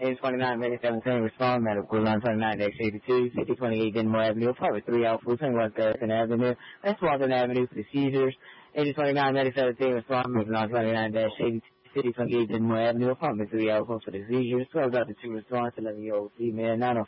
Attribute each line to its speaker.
Speaker 1: 829 Medic 17, respond, medical line 29-82, 5028 Denmore Avenue, apartment 3 out, 421 Garrison Avenue, West Walton Avenue for the seizures. 829 Medic 17, respond, medical line 29-82, 5028 Denmore Avenue, apartment 3 out, for the seizures. 12 out to 2 response, 11-year-old female, 905.